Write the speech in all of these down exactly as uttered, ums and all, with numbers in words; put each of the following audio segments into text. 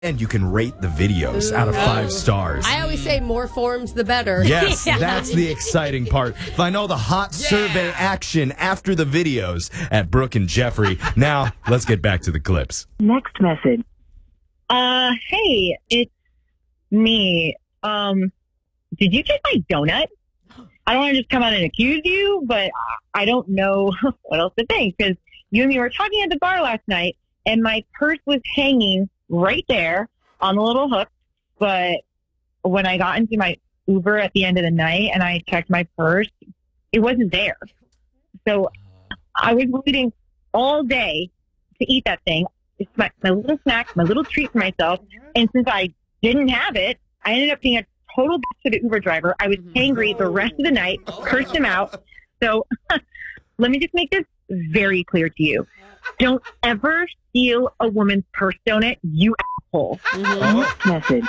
And you can rate the videos Ooh. out of five stars. I always say more forms, the better. Yes, yeah. that's the exciting part. Find all the hot yeah. survey action after the videos at Brooke and Jeffrey. Now, let's get back to the clips. Next message. Uh, hey, it's me. Um, did you take my donut? I don't want to just come out and accuse you, but I don't know what else to think, because you and me were talking at the bar last night, and my purse was hanging right there on the little hook. But when I got into my Uber at the end of the night and I checked my purse, it wasn't there. So I was waiting all day to eat that thing. It's my, my little snack, my little treat for myself. And since I didn't have it, I ended up being a total bitch to the Uber driver. I was angry the rest of the night, cursed him out. So let me just make this very clear to you. Don't ever steal a woman's purse donut, you asshole. Mm-hmm. Next message.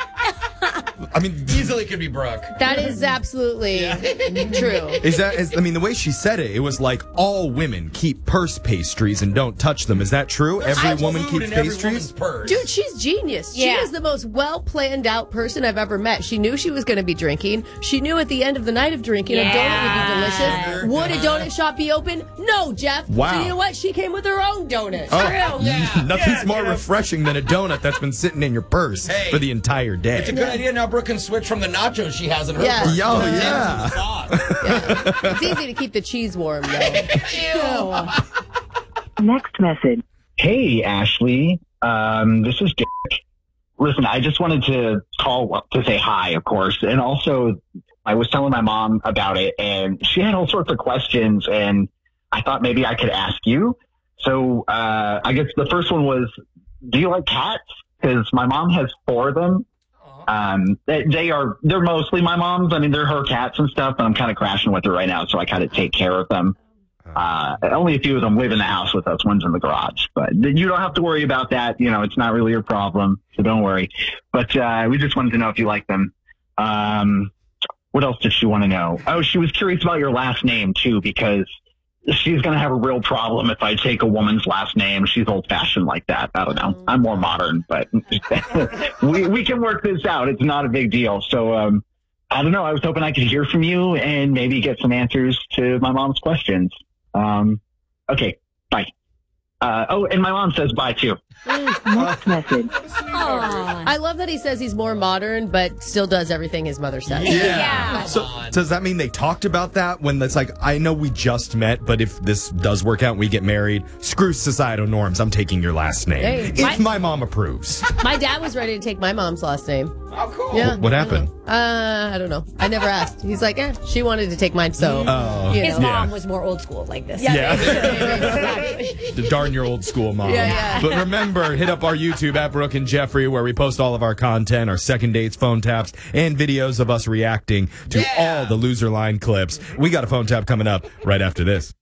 I mean, easily could be Brooke. That is absolutely yeah. true. Is that? Is, I mean, the way she said it, it was like all women keep purse pastries and don't touch them. Is that true? Every I woman keeps pastries. Purse. Dude, she's genius. Yeah. She is the most well planned out person I've ever met. She knew she was going to be drinking. She knew at the end of the night of drinking yeah. a donut would be delicious. Would a donut shop be open? No, Jeff. Wow. So you know what? She came with her own donut. Oh, True. Yeah. Nothing's yeah, more yeah. refreshing than a donut that's been sitting in your purse hey, for the entire day. It's a good yeah. idea. Now Brooke can switch from the nachos she has in her Yeah. purse. Yo, yeah. yeah. It's easy to keep the cheese warm, though. Next message. Hey, Ashley. Um, this is Derek. Listen, I just wanted to call to say hi, of course. And also, I was telling my mom about it, and she had all sorts of questions, and I thought maybe I could ask you. So uh, I guess the first one was, do you like cats? Because my mom has four of them. Um, they, they are, they're mostly my mom's. I mean, they're her cats and stuff, but I'm kind of crashing with her right now, so I kind of take care of them. Uh, only a few of them live in the house with us. One's in the garage, but you don't have to worry about that. You know, it's not really your problem, so don't worry. But, uh, we just wanted to know if you like them. Um, what else did she want to know? Oh, she was curious about your last name too, because she's going to have a real problem if I take a woman's last name. She's old fashioned like that. I don't know. I'm more modern, but we, we can work this out. It's not a big deal. So, um, I don't know. I was hoping I could hear from you and maybe get some answers to my mom's questions. Um, okay. Bye. Uh, oh, and my mom says bye too. Next message. Aww. I love that he says he's more modern, but still does everything his mother says. Yeah. Yeah. So does that mean they talked about that when it's like, I know we just met, but if this does work out and we get married, screw societal norms. I'm taking your last name. Hey, if my, my mom approves. My dad was ready to take my mom's last name. Oh, cool. Yeah. What happened? Uh, I don't know. I never asked. He's like, eh, she wanted to take mine, so. Oh. You His know. mom Yeah. was more old school like this. Yeah. Exactly. Darn your old school mom. Yeah, yeah. But remember, hit up our YouTube at Brooke and Jeffrey, where we post all of our content, our second dates, phone taps, and videos of us reacting to Yeah. all the loser line clips. We got a phone tap coming up right after this.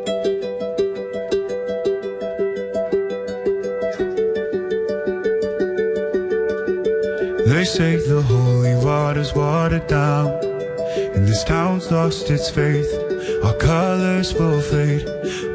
They say the holy water's watered down, and this town's lost its faith. Our colors will fade,